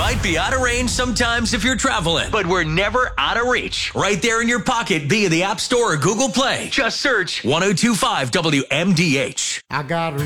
might be out of range sometimes if you're traveling, but we're never out of reach. Right there in your pocket via the App Store or Google Play. Just search 1025 WMDH. I got